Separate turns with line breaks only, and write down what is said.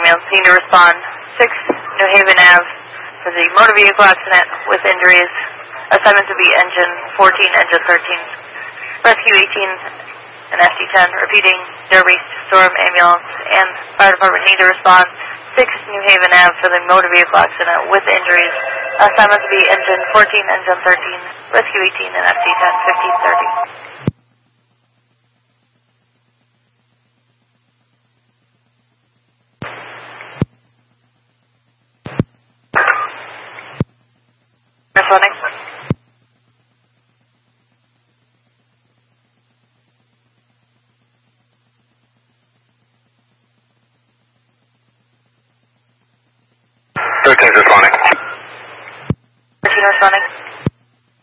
ambulance need to respond. 6 New Haven Ave for the motor vehicle accident with injuries. Assignment to be engine 14, engine 13. Rescue 18 and FD10. Repeating, Derby Storm Ambulance and Fire Department need to respond. 6 New Haven Ave for the motor vehicle accident with injuries. Assignment to be engine 14, engine 13. Rescue 18 and FD10, 1530. Responding.
Responding.
13 responding.